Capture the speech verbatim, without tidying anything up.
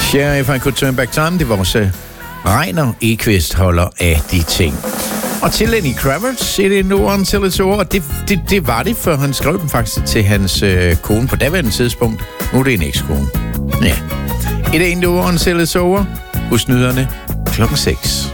Sheriff, I could turn back time. Det var også Reiner Ekvist holder af de ting. Og til Lenny Kravitz, It Ain't No Until It's Over. Det, det, det var det, før han skrev den faktisk til hans øh, kone på daværende tidspunkt. Nu er det en ekskone. Ja. It Ain't No Until It's Over. Hos nyhederne klokken seks.